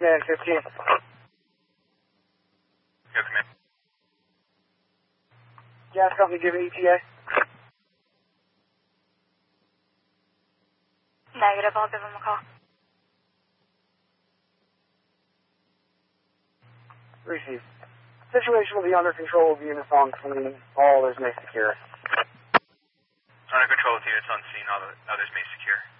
Man 15. Yes, ma'am. Gas company give ETA. Negative, I'll give him a call. Received. Situation will be under control of units on scene. All others may secure. Under control with units on scene, all the others may secure.